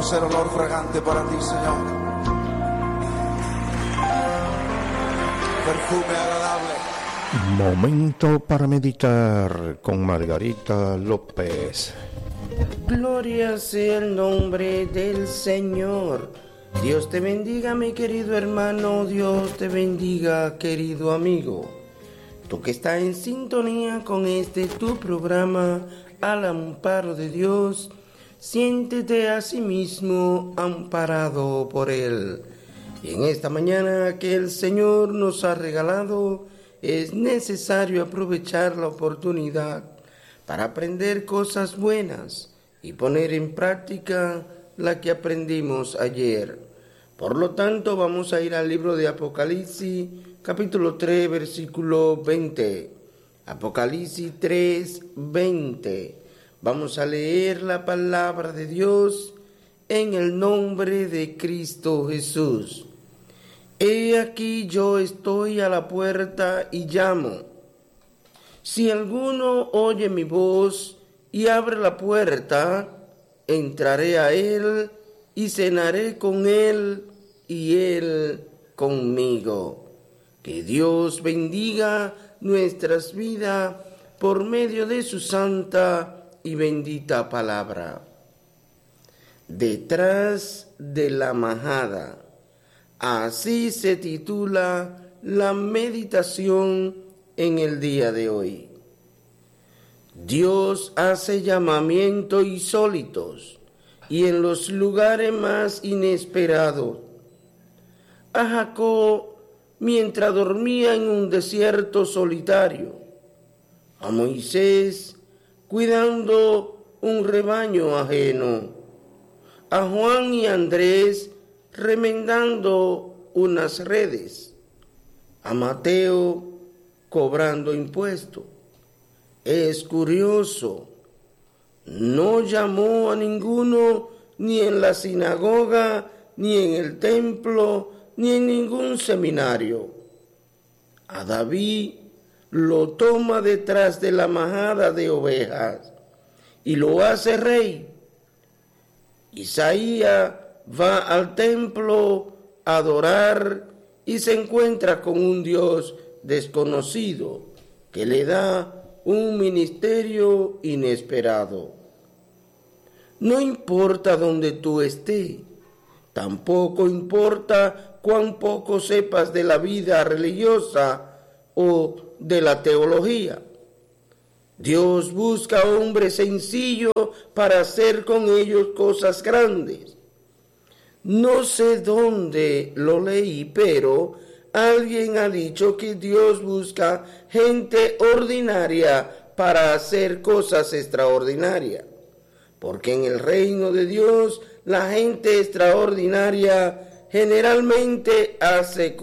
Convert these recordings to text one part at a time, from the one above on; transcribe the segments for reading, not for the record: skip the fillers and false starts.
queremos ser olor fragante para ti, Señor. Perfume agradable. Momento para meditar con Margarita López. Gloria sea el nombre del Señor. Dios te bendiga, mi querido hermano. Dios te bendiga, querido amigo. Tú que estás en sintonía con este tu programa, Al Amparo de Dios, siéntete a sí mismo amparado por Él. Y en esta mañana que el Señor nos ha regalado, es necesario aprovechar la oportunidad para aprender cosas buenas y poner en práctica la que aprendimos ayer. Por lo tanto, vamos a ir al libro de Apocalipsis, capítulo 3, versículo 20. Apocalipsis 3, 20. Vamos a leer la palabra de Dios en el nombre de Cristo Jesús. He aquí yo estoy a la puerta y llamo. Si alguno oye mi voz y abre la puerta, entraré a él y cenaré con él y él conmigo. Que Dios bendiga nuestras vidas por medio de su santa y bendita palabra. Detrás de la majada. Así se titula la meditación en el día de hoy. Dios hace llamamientos insólitos y en los lugares más inesperados. A Jacob mientras dormía en un desierto solitario. A Moisés cuidando un rebaño ajeno. A Juan y Andrés remendando unas redes, a Mateo cobrando impuestos. Es curioso, no llamó a ninguno ni en la sinagoga, ni en el templo, ni en ningún seminario. A David lo toma detrás de la majada de ovejas y lo hace rey. Isaías va al templo a adorar y se encuentra con un Dios desconocido que le da un ministerio inesperado. No importa dónde tú estés, tampoco importa cuán poco sepas de la vida religiosa o de la teología. Dios busca hombres sencillos para hacer con ellos cosas grandes. No sé dónde lo leí, pero alguien ha dicho que Dios busca gente ordinaria para hacer cosas extraordinarias. Porque en el reino de Dios, la gente extraordinaria generalmente hace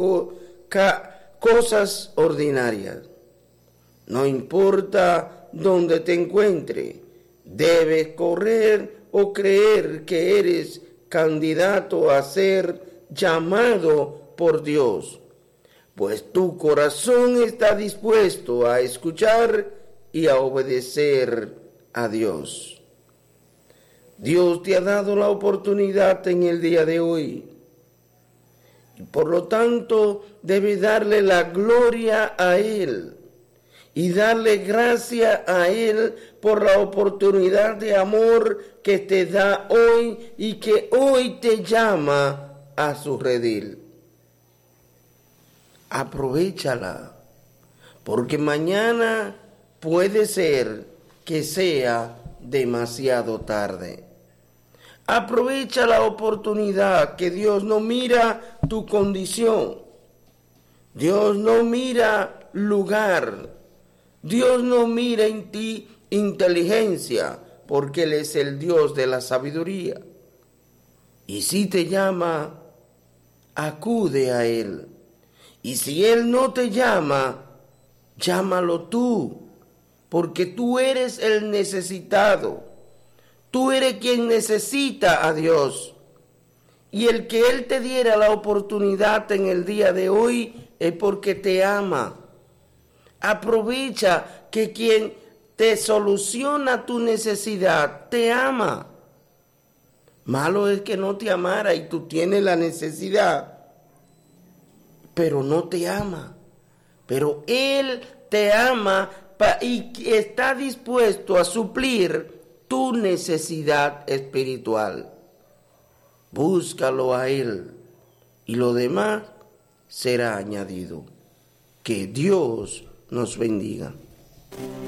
cosas ordinarias. No importa dónde te encuentres, debes correr o creer que eres candidato a ser llamado por Dios, pues tu corazón está dispuesto a escuchar y a obedecer a Dios. Dios te ha dado la oportunidad en el día de hoy y por lo tanto debes darle la gloria a Él y darle gracias a Él por la oportunidad de amor que te da hoy y que hoy te llama a su redil. Aprovéchala, porque mañana puede ser que sea demasiado tarde. Aprovecha la oportunidad, que Dios no mira tu condición. Dios no mira lugar. Dios no mira en ti inteligencia, porque Él es el Dios de la sabiduría. Y si te llama, acude a Él. Y si Él no te llama, llámalo tú, porque tú eres el necesitado. Tú eres quien necesita a Dios. Y el que Él te diera la oportunidad en el día de hoy es porque te ama. Aprovecha que quien te soluciona tu necesidad te ama. Malo es que no te amara y tú tienes la necesidad, pero no te ama. Pero Él te ama y está dispuesto a suplir tu necesidad espiritual. Búscalo a Él y lo demás será añadido. Que Dios nos bendiga.